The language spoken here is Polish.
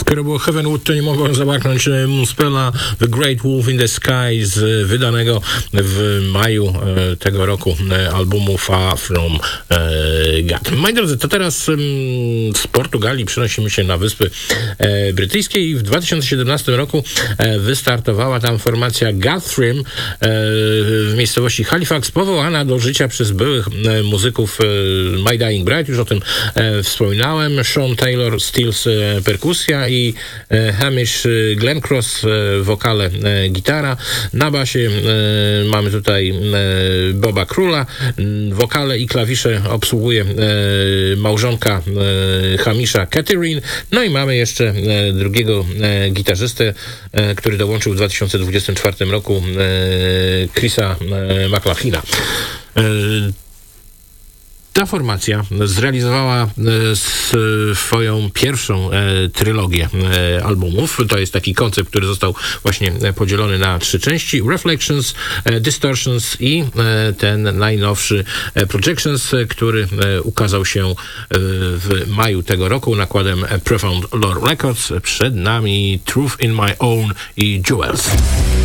Skoro było Heavenwood, to nie mogłem zabraknąć Moonspella, The Great Wolf in the Sky z wydanego w maju tego roku albumu Far From God. Moi drodzy, to teraz z Portugalii przenosimy się na Wyspy Brytyjskie i w 2017 roku wystartowała tam formacja Guthrie w miejscowości Halifax, powołana do życia przez byłych muzyków My Dying Bride, już o tym wspominałem, Sean Taylor Stills perkusja i Hamish Glencross wokale, gitara. Na basie mamy tutaj Boba Króla, wokale i klawisze obsługuje małżonka Hamisha, Catherine. No i mamy jeszcze drugiego gitarzystę, który dołączył w 2024 roku, Chrisa McLachina. Ta formacja zrealizowała swoją pierwszą trylogię albumów. To jest taki koncept, który został właśnie podzielony na 3 części. Reflections, Distortions i ten najnowszy Projections, który ukazał się w maju tego roku nakładem Profound Lore Records. Przed nami Truth in My Own i Jewels.